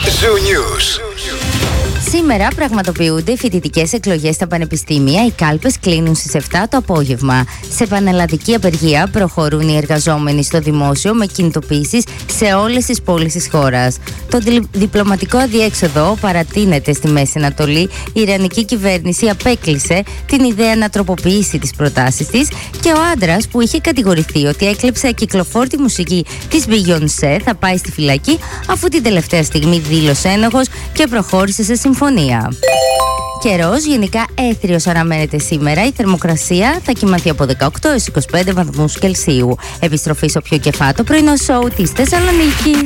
Zoo News. Σήμερα πραγματοποιούνται οι φοιτητικές εκλογές στα πανεπιστήμια. Οι κάλπες κλείνουν στις 7 το απόγευμα. Σε πανελλαδική απεργία προχωρούν οι εργαζόμενοι στο δημόσιο με κινητοποιήσεις σε όλες τις πόλεις της χώρας. Το διπλωματικό αδιέξοδο παρατείνεται στη Μέση Ανατολή. Η Ιρανική κυβέρνηση απέκλεισε την ιδέα να τροποποιήσει τις προτάσεις της και ο άντρας που είχε κατηγορηθεί ότι έκλεψε ακυκλοφόρτη μουσική της Beyoncé θα πάει στη φυλακή, αφού την τελευταία στιγμή δήλωσε ένοχος και προχώρησε σε συμφωνία. Καιρός γενικά έθριος αναμένεται σήμερα. Η θερμοκρασία θα κυμανθεί από 18 έως 25 βαθμούς Κελσίου. Επιστροφή στο πιο κεφάτο πρωινό σοου της Θεσσαλονίκης.